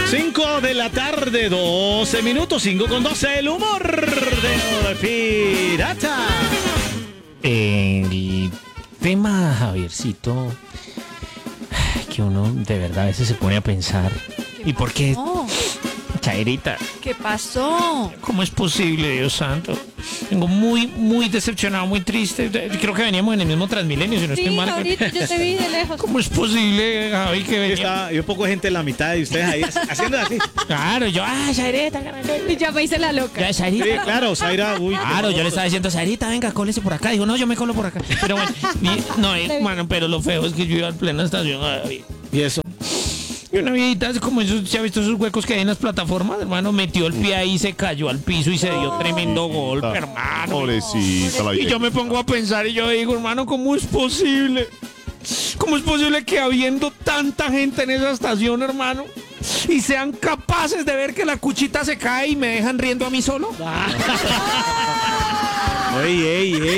5 de la tarde, 12 minutos, 5 con 12, el humor de pirata. El tema, Javiercito, que uno de verdad a veces se pone a pensar. ¿Y por qué? Chairita, ¿Qué pasó? ¿cómo es posible, Dios santo? Vengo muy decepcionado, muy triste. Creo que veníamos en el mismo Transmilenio, si no estoy Sí, mal. ahorita yo te vi de lejos. ¿Cómo es posible, Javi, que venía? Y un poco de gente en la mitad y ustedes ahí haciendo así. Claro, yo, Chairita, Y ya me hice la loca. ya, Chairita. Sí, claro, Zaira, uy. Claro, yo le estaba diciendo, Sarita, venga, cólese por acá. Dijo, no, yo me colo por acá. Pero bueno, mano, pero lo feo es que yo iba en plena estación. ¿Y eso? Y una viejita, como eso, ¿se ha visto esos huecos que hay en las plataformas? Hermano, metió el pie ahí, se cayó al piso y se dio tremendo golpe, hermano. Pobrecita la Y vieja. yo me pongo a pensar y yo digo, hermano, ¿cómo es posible? ¿Cómo es posible que habiendo tanta gente en esa estación, hermano, y sean capaces de ver que la cuchita se cae y me dejan riendo a mí solo? Ey,